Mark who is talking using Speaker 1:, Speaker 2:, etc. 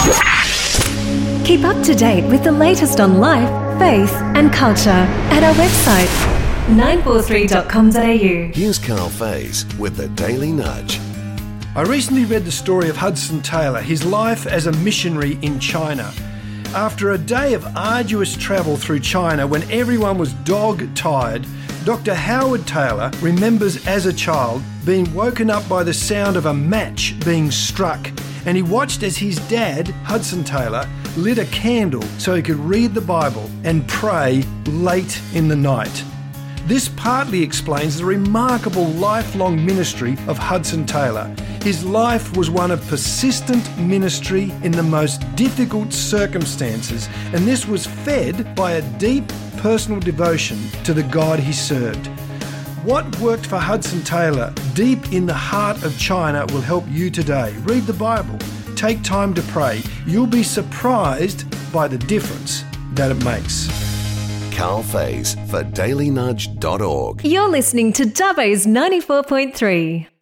Speaker 1: Keep up to date with the latest on life, faith and culture at our website 943.com.au.
Speaker 2: Here's Carl Faze with the Daily Nudge.
Speaker 3: I recently read the story of Hudson Taylor, his life as a missionary in China. After a day of arduous travel through China when everyone was dog-tired, Dr. Howard Taylor remembers as a child being woken up by the sound of a match being struck, and he watched as his dad, Hudson Taylor, lit a candle so he could read the Bible and pray late in the night. This partly explains the remarkable lifelong ministry of Hudson Taylor. His life was one of persistent ministry in the most difficult circumstances, and this was fed by a deep personal devotion to the God he served. What worked for Hudson Taylor deep in the heart of China will help you today. Read the Bible. Take time to pray. You'll be surprised by the difference that it makes.
Speaker 2: Carl Faze for dailynudge.org.
Speaker 1: You're listening to Dubbo's 94.3.